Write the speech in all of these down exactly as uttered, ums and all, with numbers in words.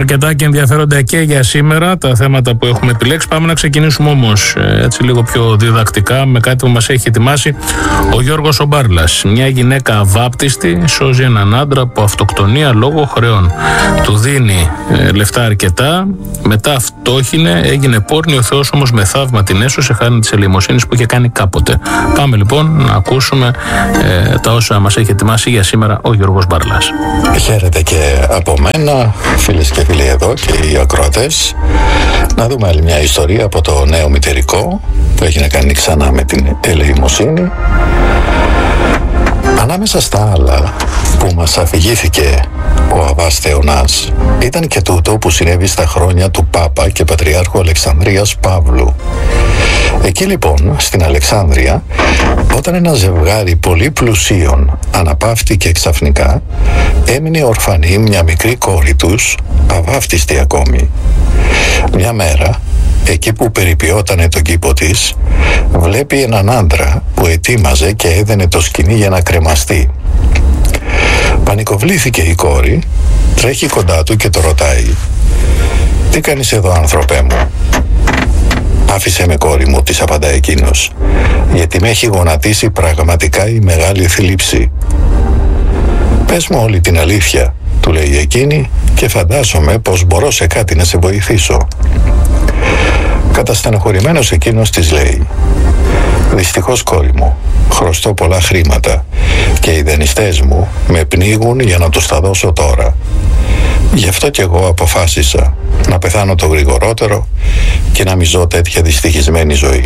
αρκετά και ενδιαφέροντα και για σήμερα τα θέματα που έχουμε επιλέξει. Πάμε να ξεκινήσουμε όμως έτσι λίγο πιο διδακτικά με κάτι που μας έχει ετοιμάσει ο Γιώργος ο Μπάρλας. Μια γυναίκα αβάπτιστη σώζει έναν άντρα από αυτοκτονία λόγω χρεών. Του δίνει ε, λεφτά αρκετά, μετά φτώχινε, έγινε πόρνη, ο Θεός όμως με θαύμα την έσωσε χάρη της ελεημοσύνης που είχε κάνει κάποτε. Πάμε λοιπόν να ακούσουμε ε, τα όσα μας έχει ετοιμάσει για σήμερα ο Γιώργος Μπάρλας. Χαίρετε και από μένα, φίλες και φίλοι εδώ και οι ακροατές. Να δούμε άλλη μια ιστορία από το νέο μητερικό που έχει να κάνει ξανά με την ελεημοσύνη. Ανάμεσα στα άλλα που μας αφηγήθηκε ο Αββάς Θεωνάς ήταν και τούτο που συνέβη στα χρόνια του Πάπα και Πατριάρχου Αλεξανδρίας Παύλου. Εκεί λοιπόν στην Αλεξάνδρεια, όταν ένα ζευγάρι πολύ πλουσίων αναπαύτηκε ξαφνικά, έμεινε ορφανή μια μικρή κόρη τους, αβάφτιστη ακόμη. Μια μέρα, εκεί που περιποιότανε τον κήπο της, βλέπει έναν άντρα που ετοίμαζε και έδαινε το σκοινί για να κρεμαστεί. Πανικοβλήθηκε η κόρη, τρέχει κοντά του και το ρωτάει: «Τι κάνεις εδώ, άνθρωπέ μου?» «Άφησε με, κόρη μου», της απαντά εκείνος, «γιατί με έχει γονατίσει πραγματικά η μεγάλη θλίψη». «Πες μου όλη την αλήθεια», του λέει εκείνη, «και φαντάζομαι πως μπορώ σε κάτι να σε βοηθήσω». Καταστενοχωρημένος εκείνος της λέει: «Δυστυχώς, κόρη μου, χρωστώ πολλά χρήματα και οι δανειστές μου με πνίγουν για να τους τα δώσω τώρα. Γι' αυτό κι εγώ αποφάσισα να πεθάνω το γρηγορότερο και να μη ζω τέτοια δυστυχισμένη ζωή».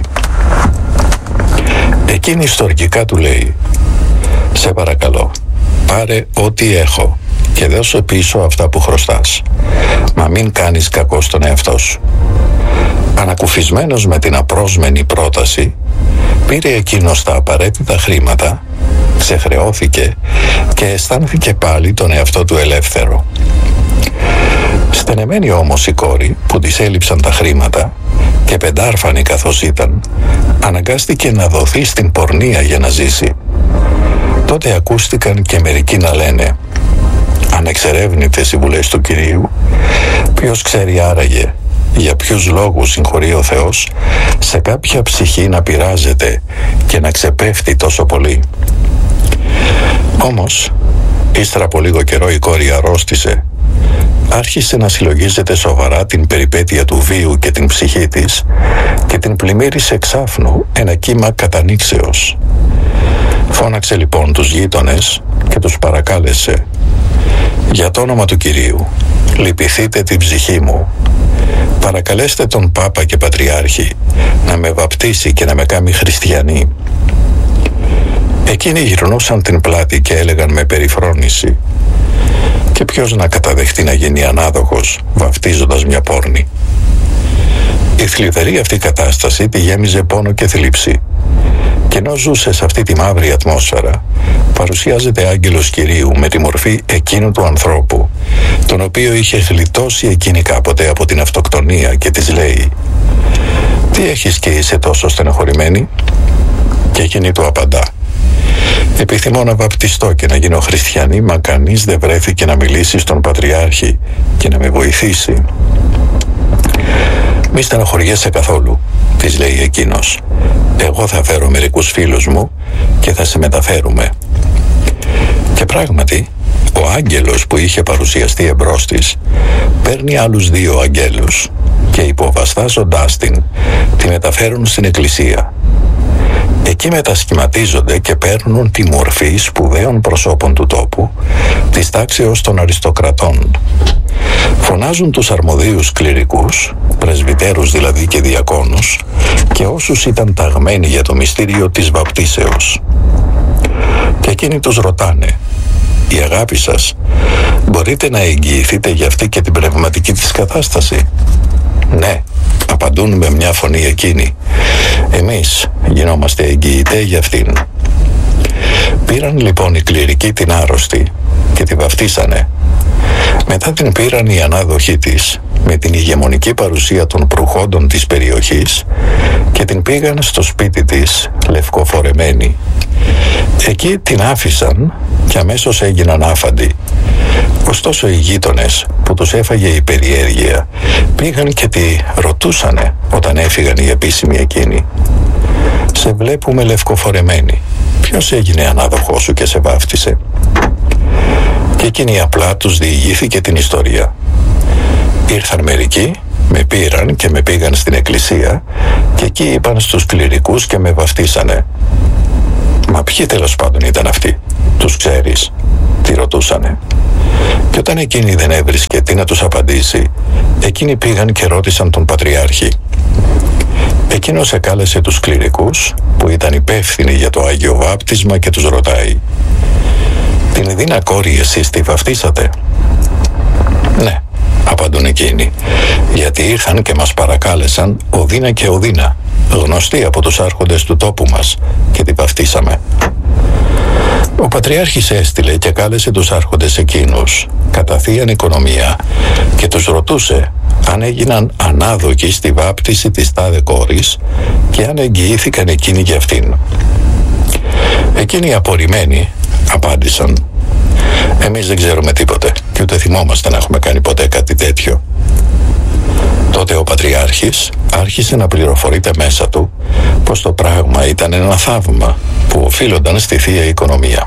Εκείνη ιστορικά του λέει: «Σε παρακαλώ, πάρε ό,τι έχω και δώσε πίσω αυτά που χρωστάς, μα μην κάνεις κακό στον εαυτό σου». Ανακουφισμένος με την απρόσμενη πρόταση, πήρε εκείνος τα απαραίτητα χρήματα, ξεχρεώθηκε και αισθάνθηκε πάλι τον εαυτό του ελεύθερο. Στενεμένη όμως η κόρη που της έλειψαν τα χρήματα και πεντάρφανη καθώς ήταν, αναγκάστηκε να δοθεί στην πορνεία για να ζήσει. Τότε ακούστηκαν και μερικοί να λένε: «Ανεξερεύνητες οι βουλές του Κυρίου, ποιος ξέρει άραγε για ποιους λόγους συγχωρεί ο Θεός σε κάποια ψυχή να πειράζεται και να ξεπέφτει τόσο πολύ». Όμως, ύστερα από λίγο καιρό η κόρη αρρώστησε. Άρχισε να συλλογίζεται σοβαρά την περιπέτεια του βίου και την ψυχή της και την πλημμύρισε εξάφνου ένα κύμα κατανήξεως. Φώναξε λοιπόν τους γείτονες και τους παρακάλεσε: «Για το όνομα του Κυρίου, λυπηθείτε την ψυχή μου. Παρακαλέστε τον Πάπα και Πατριάρχη να με βαπτίσει και να με κάνει χριστιανή». Εκείνοι γυρνούσαν την πλάτη και έλεγαν με περιφρόνηση: «Και ποιος να καταδεχτεί να γίνει ανάδοχος βαφτίζοντας μια πόρνη?» Η θλιβερή αυτή κατάσταση τη γέμιζε πόνο και θλίψη, και ενώ ζούσε σε αυτή τη μαύρη ατμόσφαιρα, παρουσιάζεται άγγελος Κυρίου με τη μορφή εκείνου του ανθρώπου, τον οποίο είχε γλιτώσει εκείνη κάποτε από την αυτοκτονία, και της λέει: «Τι έχεις και είσαι τόσο στενοχωρημένη?» Και εκείνη του απαντά: «Επιθυμώ να βαπτιστώ και να γίνω χριστιανή, μα κανείς δεν βρέθηκε να μιλήσει στον Πατριάρχη και να με βοηθήσει». «Μη στενοχωριέσαι καθόλου», της λέει εκείνος, «εγώ θα φέρω μερικούς φίλους μου και θα σε μεταφέρουμε». Και πράγματι, ο άγγελος που είχε παρουσιαστεί εμπρός της παίρνει άλλους δύο αγγέλους και υποβαστάζοντάς την, τη μεταφέρουν στην εκκλησία. Εκεί μετασχηματίζονται και παίρνουν τη μορφή σπουδαίων προσώπων του τόπου, της τάξεως των αριστοκρατών. Φωνάζουν τους αρμοδίους κληρικούς, πρεσβυτέρους δηλαδή και διακόνους, και όσους ήταν ταγμένοι για το μυστήριο της βαπτίσεως. Και εκείνοι τους ρωτάνε: «Η αγάπη σας μπορείτε να εγγυηθείτε για αυτή και την πνευματική της κατάσταση?» «Ναι», απαντούν με μια φωνή εκείνοι, «εμείς γινόμαστε εγγυητέ για αυτήν». Πήραν λοιπόν οι κληρικοί την άρρωστη και τη βαφτίσανε. Μετά την πήραν οι ανάδοχοί της με την ηγεμονική παρουσία των προχόντων της περιοχής και την πήγαν στο σπίτι της λευκοφορεμένη. Εκεί την άφησαν και αμέσως έγιναν άφαντοι. Ωστόσο οι γείτονες που τους έφαγε η περιέργεια πήγαν και τη ρωτούσανε όταν έφυγαν οι επίσημοι εκείνοι. «Σε βλέπουμε λευκοφορεμένη. Ποιος έγινε ανάδοχός σου και σε βάφτισε?» Και εκείνη απλά τους διηγήθηκε την ιστορία. Ήρθαν μερικοί, με πήραν και με πήγαν στην εκκλησία και εκεί είπαν στους κληρικούς και με βαφτίσανε. «Μα ποιοι τέλος πάντων ήταν αυτοί, τους ξέρεις?» τη ρωτούσανε. Και όταν εκείνη δεν έβρισκε τι να τους απαντήσει, εκείνοι πήγαν και ρώτησαν τον Πατριάρχη. Εκείνος εκάλεσε τους κληρικούς που ήταν υπεύθυνοι για το Άγιο Βάπτισμα και τους ρωτάει: «Την Ιδίνα κόρη εσείς τη βαφτίσατε?» «Ναι», απαντούν εκείνοι, «γιατί ήρθαν και μας παρακάλεσαν Οδύνα και Οδύνα, γνωστοί από τους άρχοντες του τόπου μας, και τη βαφτίσαμε». Ο Πατριάρχης έστειλε και κάλεσε τους άρχοντες εκείνους κατά θείαν οικονομία και τους ρωτούσε αν έγιναν ανάδοχοι στη βάπτιση της τάδε κόρης και αν εγγυήθηκαν εκείνοι για αυτήν. Εκείνοι οι απορριμμένοι απάντησαν: «Εμείς δεν ξέρουμε τίποτε και ούτε θυμόμαστε να έχουμε κάνει ποτέ κάτι τέτοιο». Τότε ο Πατριάρχης άρχισε να πληροφορείται μέσα του πως το πράγμα ήταν ένα θαύμα που οφείλονταν στη θεία οικονομία.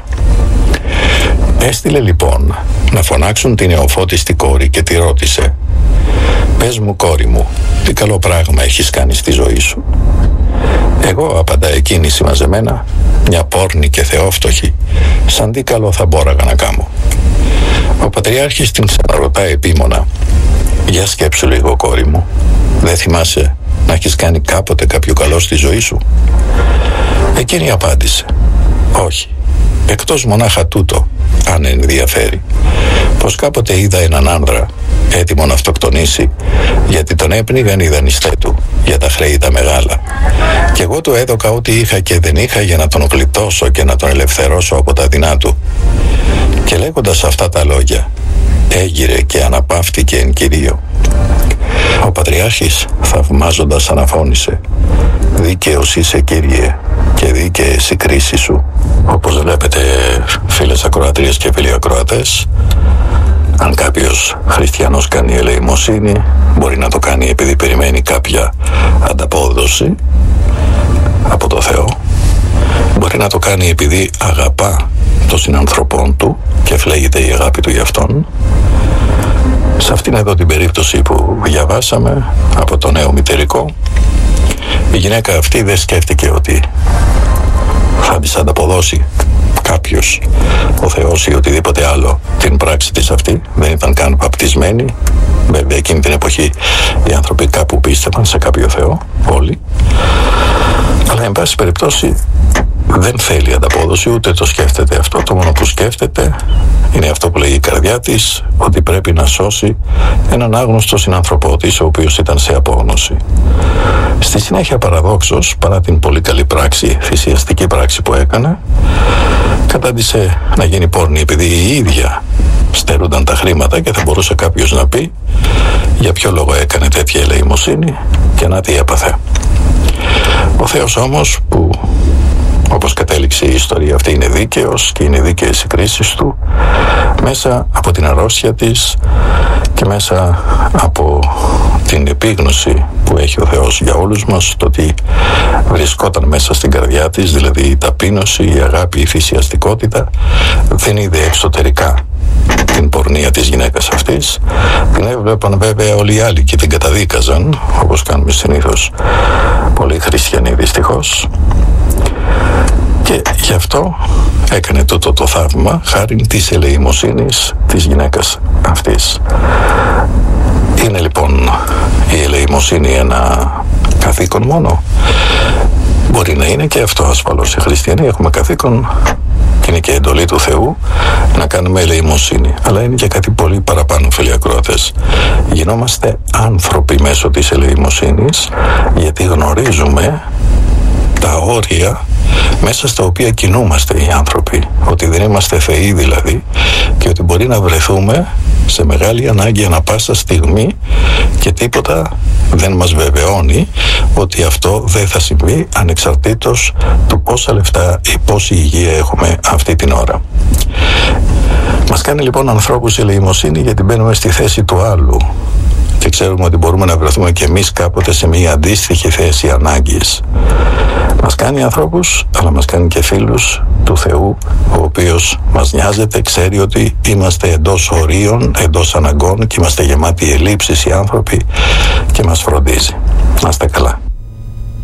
Έστειλε λοιπόν να φωνάξουν την νεοφώτιστη κόρη και τη ρώτησε: «Πες μου, κόρη μου, τι καλό πράγμα έχεις κάνει στη ζωή σου?» «Εγώ», απαντά εκείνη συμμαζεμένα, «μια πόρνη και θεόφτωχη, σαν τι καλό θα μπόραγα να κάνω?» Ο Πατριάρχης την ξαναρωτά επίμονα: «Για σκέψου λίγο, κόρη μου, δεν θυμάσαι να έχεις κάνει κάποτε κάποιο καλό στη ζωή σου?» Εκείνη απάντησε: «Όχι, εκτός μονάχα τούτο, αν ενδιαφέρει, πως κάποτε είδα έναν άνδρα έτοιμο να αυτοκτονήσει γιατί τον έπνιγαν οι δανειστέ του για τα χρέη τα μεγάλα και εγώ του έδωκα ό,τι είχα και δεν είχα για να τον γλιτώσω και να τον ελευθερώσω από τα δεινά του». Και λέγοντας αυτά τα λόγια έγειρε και αναπαύτηκε εν Κυρίω. Ο Πατριάρχης θαυμάζοντας αναφώνησε: «Δίκαιος είσαι, Κύριε, και δίκαιες οι κρίσεις σου». Όπως βλέπετε, φίλες ακροατρίες και φίλοι ακροατές, αν κάποιος χριστιανός κάνει ελεημοσύνη, μπορεί να το κάνει επειδή περιμένει κάποια ανταπόδοση από το Θεό. Μπορεί να το κάνει επειδή αγαπά τον συνανθρωπόν του και φλέγεται η αγάπη του για αυτόν. Σε αυτήν εδώ την περίπτωση που διαβάσαμε από το νέο μητερικό, η γυναίκα αυτή δεν σκέφτηκε ότι θα της ανταποδώσει κάποιος, ο Θεός ή οτιδήποτε άλλο, την πράξη της αυτή. Δεν ήταν καν βαπτισμένη. Βέβαια εκείνη την εποχή οι άνθρωποι κάπου πίστευαν σε κάποιο Θεό, όλοι. Αλλά εν πάση περιπτώσει δεν θέλει ανταπόδοση, ούτε το σκέφτεται αυτό. Το μόνο που σκέφτεται είναι αυτό που λέει η καρδιά της, ότι πρέπει να σώσει έναν άγνωστο συνανθρωπό της, ο οποίος ήταν σε απόγνωση. Στη συνέχεια, παραδόξως, παρά την πολύ καλή πράξη, θυσιαστική πράξη που έκανε, κατάντησε να γίνει πόρνη, επειδή η ίδια στερούνταν τα χρήματα και θα μπορούσε κάποιος να πει για ποιο λόγο έκανε τέτοια ελεημοσύνη και να τι έπαθε. Ο Θεός όμως, που όπως κατέληξε η ιστορία αυτή είναι δίκαιος και είναι δίκαιες οι κρίσεις του, μέσα από την αρρώστια της και μέσα από την επίγνωση που έχει ο Θεός για όλους μας, το ότι βρισκόταν μέσα στην καρδιά της, δηλαδή η ταπείνωση, η αγάπη, η θυσιαστικότητα, δεν είδε εξωτερικά την πορνεία της γυναίκας αυτής. Την έβλεπαν βέβαια όλοι οι άλλοι και την καταδίκαζαν, όπως κάνουμε συνήθως πολλοί χριστιανοί δυστυχώς. Και γι' αυτό έκανε τούτο το θαύμα χάρη της ελεημοσύνης της γυναίκας αυτής. Είναι λοιπόν η ελεημοσύνη ένα καθήκον μόνο? Μπορεί να είναι και αυτό ασφαλώς. Οι χριστιανοί έχουμε καθήκον και είναι και εντολή του Θεού να κάνουμε ελεημοσύνη. Αλλά είναι και κάτι πολύ παραπάνω, φίλοι ακροατές. Γινόμαστε άνθρωποι μέσω της ελεημοσύνης, γιατί γνωρίζουμε τα όρια μέσα στα οποία κινούμαστε οι άνθρωποι, ότι δεν είμαστε θεοί δηλαδή, και ότι μπορεί να βρεθούμε σε μεγάλη ανάγκη ανά πάσα στιγμή και τίποτα δεν μας βεβαιώνει ότι αυτό δεν θα συμβεί, ανεξαρτήτως του πόσα λεφτά ή πόση υγεία έχουμε αυτή την ώρα. Μας κάνει λοιπόν ανθρώπους η ελεημοσύνη, γιατί μπαίνουμε στη θέση του άλλου και ξέρουμε ότι μπορούμε να βρεθούμε και εμείς κάποτε σε μια αντίστοιχη θέση ανάγκης. Μας κάνει ανθρώπους, αλλά μας κάνει και φίλους του Θεού, ο οποίος μας νοιάζεται, ξέρει ότι είμαστε εντός ορίων, εντός αναγκών και είμαστε γεμάτοι ελλείψεις οι άνθρωποι και μας φροντίζει. Να είστε καλά.